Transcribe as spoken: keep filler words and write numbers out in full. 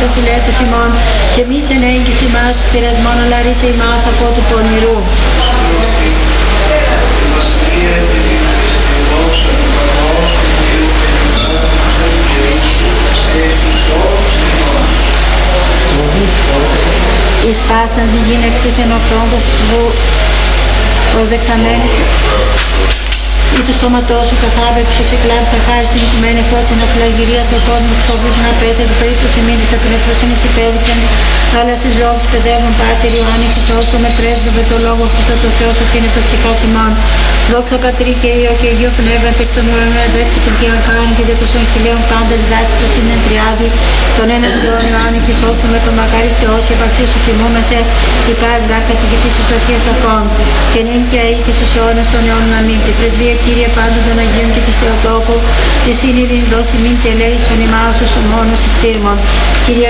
οφειλέτες ημών και μη σε ενέγγιση ημάς πειρασμόν, αλλά ρίσε ημάς από του πονηρού. Εις πάσαν τη γην εξήθενοπτώντος του προσδεξαμένη ή του στόματός σου καθάβεψος εκλάμψα χάρη στην οικουμένη φώτισεν αφυλαγυρία στον κόσμο της όπλους να πέτε του περίπτωση μήνυς τα πνευστοσύνης υπέβηξαν αλλά στις λόγους παιδεύουν πάτερ Ιωάννη Χρυσόστο με πρέσβευε το λόγο Χριστό το Θεός αφήνει τα στικά σημών. Δόξα Πατρί και Υιό και Αγίο Πνεύμα και εκ των ουρανών ευέξου την Θείαν Χάριν και δια των χιλίων πάντα διδάσκει προς την εντριάδη τον έναν Θεόν Ιωάννη Χρυσόστο με τον μακάρις Θεός και επαρχής σου θυμούμεσαι και πας δά καθηγητής εις αρχές αυτών και νυν και αεί και στους αιώνας των αιώνων αμήν. Και πρεσβεία Κύριε πάντων των Αγίων και της Θεοτόκου, τη σύνειρην δώσει μην και ελέησον ημάς τους μόνος υπτήρμων.